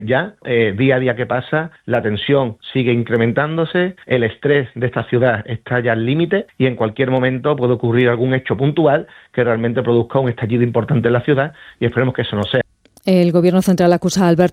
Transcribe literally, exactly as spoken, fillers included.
Ya, eh, día a día que pasa, la tensión sigue incrementándose, el estrés de esta ciudad está ya al límite y en cualquier momento puede ocurrir algún hecho puntual que realmente produzca un estallido importante en la ciudad y esperemos que eso no sea. El Gobierno central acusa a Alberto